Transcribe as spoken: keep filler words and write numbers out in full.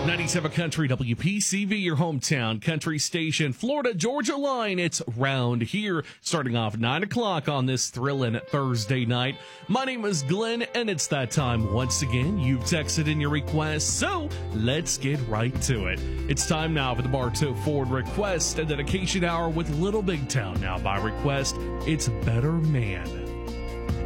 ninety-seven Country W P C V, your hometown country station, Florida Georgia line. It's Round Here, starting off nine o'clock on this thrilling Thursday night. My name is Glenn, and it's that time once again. You've texted in your request, so let's get right to it. It's time now for the Bartow Ford Request and Dedication Hour with Little Big Town. Now by request, it's Better Man.